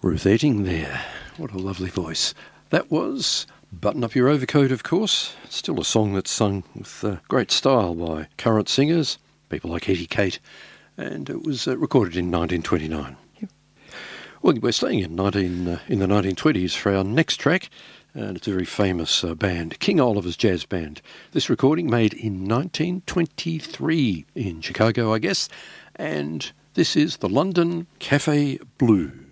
Ruth Etting there. What a lovely voice. That was Button Up Your Overcoat, of course. Still a song that's sung with great style by current singers, people like Hetty Kate, and it was recorded in 1929. Yep. Well, we're staying in the 1920s for our next track, and it's a very famous band, King Oliver's Jazz Band. This recording made in 1923 in Chicago, I guess, and this is the London Cafe Blues.